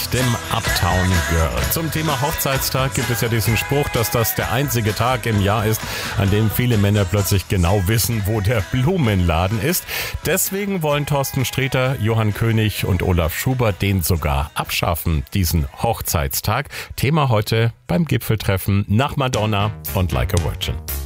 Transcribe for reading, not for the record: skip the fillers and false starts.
dem Uptown Girl. Zum Thema Hochzeitstag gibt es ja diesen Spruch, dass das der einzige Tag im Jahr ist, an dem viele Männer plötzlich genau wissen, wo der Blumenladen ist. Deswegen wollen Thorsten Sträter, Johann König und Olaf Schubert den sogar abschaffen, diesen Hochzeitstag. Thema heute beim Gipfeltreffen nach Madonna und Like a Virgin.